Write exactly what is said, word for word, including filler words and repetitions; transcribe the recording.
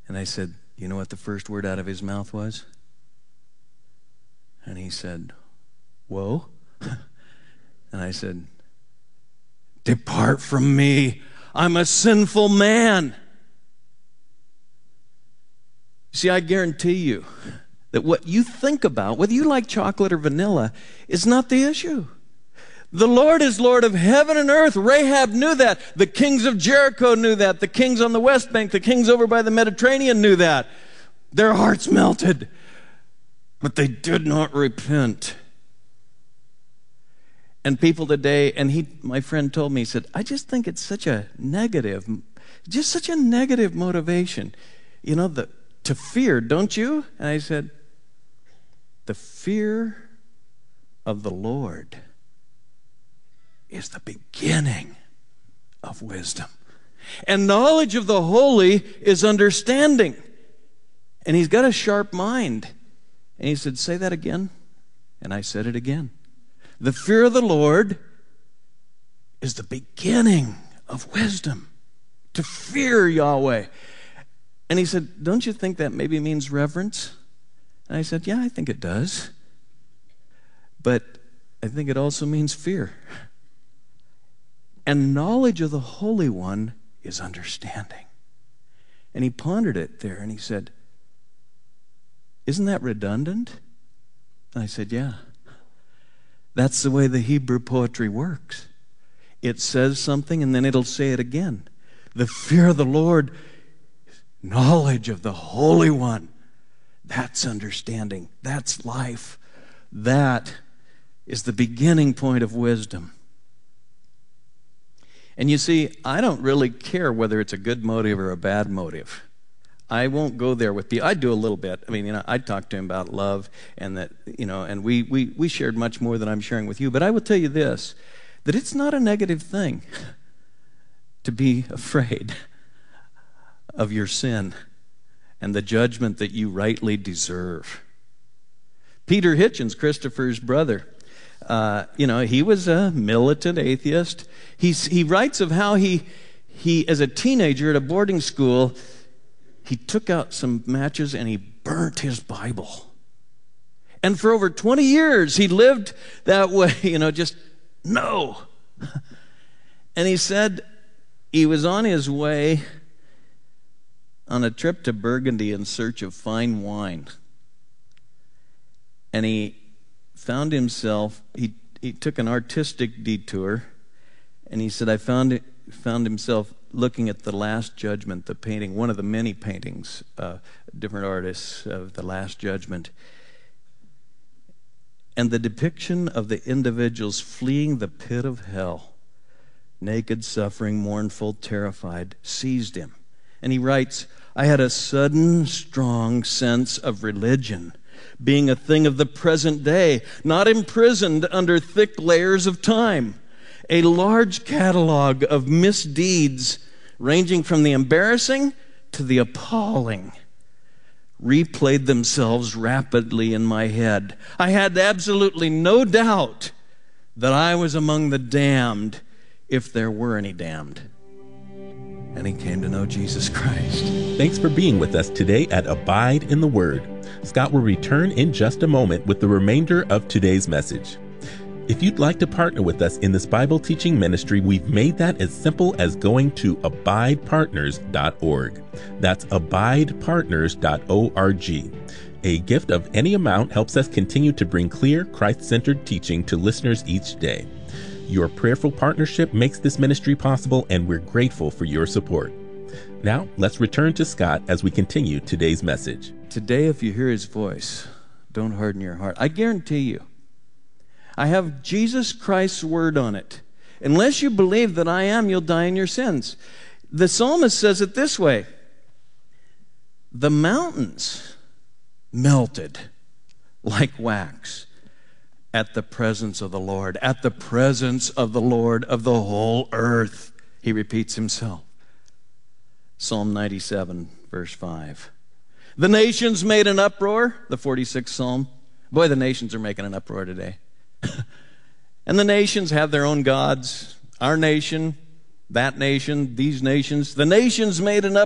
And I said, you know what the first word out of his mouth was? And he said, whoa. And I said, depart from me. I'm a sinful man. See, I guarantee you that what you think about, whether you like chocolate or vanilla, is not the issue. The Lord is Lord of heaven and earth. Rahab knew that. The kings of Jericho knew that. The kings on the West Bank, the kings over by the Mediterranean knew that. Their hearts melted, but they did not repent. And people today, and he, my friend told me, he said, I just think it's such a negative, just such a negative motivation. You know, the, to fear, don't you? And I said, the fear of the Lord is the beginning of wisdom. And knowledge of the holy is understanding. And he's got a sharp mind. And he said, say that again. And I said it again. The fear of the Lord is the beginning of wisdom. To fear Yahweh. And he said, don't you think that maybe means reverence? And I said, yeah, I think it does. But I think it also means fear. And knowledge of the Holy One is understanding. And he pondered it there and he said, isn't that redundant? And I said, yeah. That's the way the Hebrew poetry works. It says something and then it'll say it again. The fear of the Lord, knowledge of the Holy One, that's understanding. That's life. That is the beginning point of wisdom. And you see, I don't really care whether it's a good motive or a bad motive. I won't go there with people. I do a little bit. I mean, you know, I talked to him about love and that, you know, and we, we, we shared much more than I'm sharing with you. But I will tell you this, that it's not a negative thing to be afraid of your sin and the judgment that you rightly deserve. Peter Hitchens, Christopher's brother, uh, you know, he was a militant atheist. He's, he writes of how he, he, as a teenager at a boarding school, he took out some matches and he burnt his Bible. And for over twenty years, he lived that way, you know, just, no. And he said he was on his way on a trip to Burgundy in search of fine wine. And he found himself, he, he took an artistic detour, and he said, I found it, found himself looking at The Last Judgment, the painting, one of the many paintings, uh, different artists of The Last Judgment. And the depiction of the individuals fleeing the pit of hell, naked, suffering, mournful, terrified, seized him. And he writes, I had a sudden, strong sense of religion being a thing of the present day, not imprisoned under thick layers of time. A large catalog of misdeeds ranging from the embarrassing to the appalling replayed themselves rapidly in my head. I had absolutely no doubt that I was among the damned, if there were any damned. And he came to know Jesus Christ. Thanks for being with us today at Abide in the Word. Scott will return in just a moment with the remainder of today's message. If you'd like to partner with us in this Bible teaching ministry, we've made that as simple as going to abide partners dot org. That's abide partners dot org. A gift of any amount helps us continue to bring clear, Christ-centered teaching to listeners each day. Your prayerful partnership makes this ministry possible, and we're grateful for your support. Now, let's return to Scott as we continue today's message. Today, if you hear his voice, don't harden your heart. I guarantee you, I have Jesus Christ's word on it. Unless you believe that I am, you'll die in your sins. The psalmist says it this way, the mountains melted like wax at the presence of the Lord, at the presence of the Lord of the whole earth. He repeats himself. Psalm ninety-seven, verse five. The nations made an uproar, the forty-sixth Psalm. Boy, the nations are making an uproar today. And the nations have their own gods. Our nation, that nation, these nations. The nations made an uproar.